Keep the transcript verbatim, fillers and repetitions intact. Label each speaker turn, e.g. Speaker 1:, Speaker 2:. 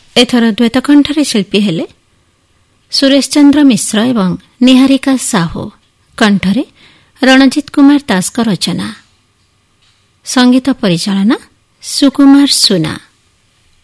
Speaker 1: ଏଥର ଦ୍ୱୈତକଣ୍ଠରେ ଶିଳ୍ପୀ ହେଲେ ସୁରେଶ ଚନ୍ଦ୍ର ମିଶ୍ର ଏବଂ ନିହାରିକା ସାହୁ। କଣ୍ଠରେ ରଣଜିତ କୁମାର ଦାସଙ୍କ ରଚନା। ସଙ୍ଗୀତ ପରିଚାଳନା ସୁକୁମାର ସୁନା।